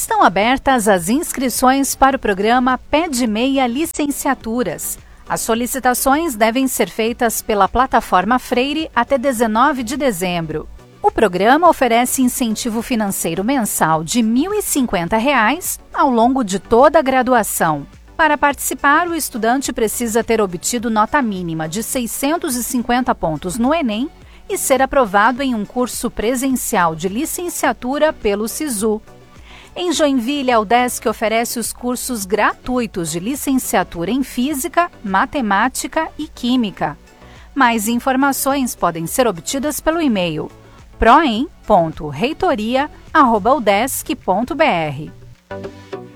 Estão abertas as inscrições para o programa Pé de Meia Licenciaturas. As solicitações devem ser feitas pela plataforma Freire até 19 de dezembro. O programa oferece incentivo financeiro mensal de R$ 1.050 ao longo de toda a graduação. Para participar, o estudante precisa ter obtido nota mínima de 650 pontos no Enem e ser aprovado em um curso presencial de licenciatura pelo SISU. Em Joinville, a UDESC oferece os cursos gratuitos de licenciatura em Física, Matemática e Química. Mais informações podem ser obtidas pelo e-mail proem.reitoria@udesc.br.